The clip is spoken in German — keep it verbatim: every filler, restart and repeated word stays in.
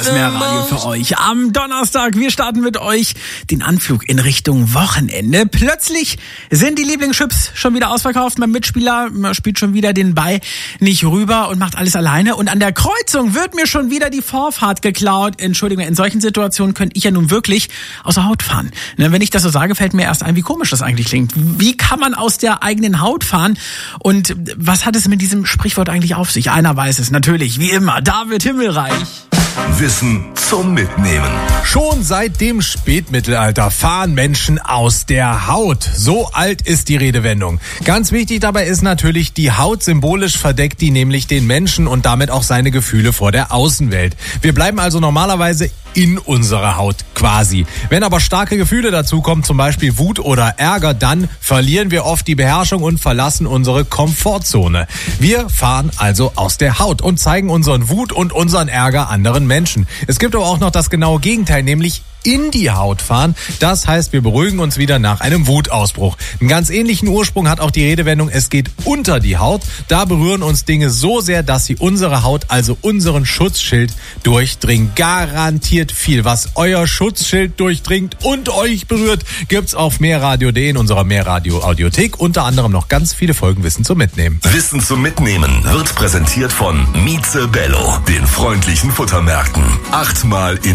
Das Mehrradio für euch am Donnerstag. Wir starten mit euch den Anflug in Richtung Wochenende. Plötzlich sind die Lieblingschips schon wieder ausverkauft. Mein Mitspieler spielt schon wieder den Ball nicht rüber und macht alles alleine. Und an der Kreuzung wird mir schon wieder die Vorfahrt geklaut. Entschuldigung, in solchen Situationen könnte ich ja nun wirklich außer Haut fahren. Wenn ich das so sage, fällt mir erst ein, wie komisch das eigentlich klingt. Wie kann man aus der eigenen Haut fahren? Und was hat es mit diesem Sprichwort eigentlich auf sich? Einer weiß es natürlich, wie immer. David Himmelreich. Wissen zum Mitnehmen. Schon seit dem Spätmittelalter fahren Menschen aus der Haut. So alt ist die Redewendung. Ganz wichtig dabei ist natürlich, die Haut symbolisch verdeckt die nämlich den Menschen und damit auch seine Gefühle vor der Außenwelt. Wir bleiben also normalerweise in unserer Haut quasi. Wenn aber starke Gefühle dazukommen, zum Beispiel Wut oder Ärger, dann verlieren wir oft die Beherrschung und verlassen unsere Komfortzone. Wir fahren also aus der Haut und zeigen unseren Wut und unseren Ärger anderen Menschen. Es gibt aber auch noch das genaue Gegenteil, nämlich in die Haut fahren. Das heißt, wir beruhigen uns wieder nach einem Wutausbruch. Einen ganz ähnlichen Ursprung hat auch die Redewendung, es geht unter die Haut. Da berühren uns Dinge so sehr, dass sie unsere Haut, also unseren Schutzschild, durchdringen. Garantiert viel. Was euer Schutzschild durchdringt und euch berührt, gibt's auf mehrradio punkt de in unserer Mehrradio-Audiothek. Unter anderem noch ganz viele Folgen Wissen zum Mitnehmen. Wissen zum Mitnehmen wird präsentiert von Mieze Bello, den freundlichen Futtermärkten. Achtmal in